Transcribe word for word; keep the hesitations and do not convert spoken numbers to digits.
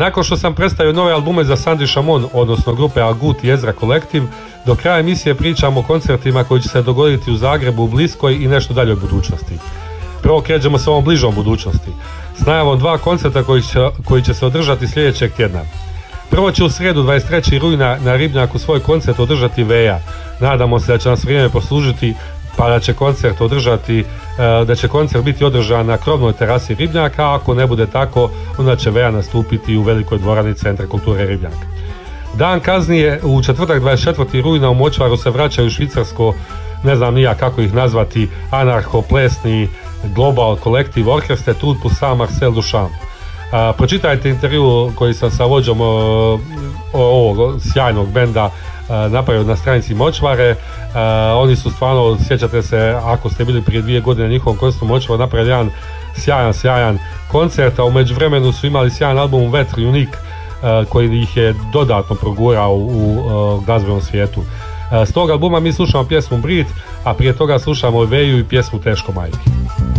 Nakon što sam predstavio nove albume za Sandri Šamon, odnosno grupe Agut i Ezra Kolektiv, do kraja emisije pričamo o koncertima koji će se dogoditi u Zagrebu u bliskoj i nešto daljoj budućnosti. Prvo krećemo sa ovom bližom budućnosti, s najavom dva koncerta koji će, koji će se održati sljedećeg tjedna. Prvo će u srijedu dvadeset trećeg rujna na Ribnjaku svoj koncert održati Veja. Nadamo se da će nas vrijeme poslužiti pa da će koncert održati, da će koncert biti održan na krovnoj terasi Ribnjaka, a ako ne bude tako, onda će Veja nastupiti u velikoj dvorani Centra kulture Ribnjak. Dan kasnije, u četvrtak dvadeset četvrtog rujna u Močvaru se vraćaju švicarsko, ne znam nija kako ih nazvati, anarcho-plesni Global Collective Orchestre Tout Poussant Marcel Duchamp. A, pročitajte intervju koji sam sa vođom o, ovog sjajnog benda a, napravio na stranici Močvare. A, oni su stvarno, sjećate se, ako ste bili prije dvije godine na njihovom koncertu Močvaru, napravili jedan sjajan, sjajan koncert, a u međuvremenu su imali sjajan album Vetri Unique a, koji ih je dodatno progurao u, u glazbenom svijetu. A, s tog albuma mi slušamo pjesmu Brit, a prije toga slušamo Veju i pjesmu Teško majki.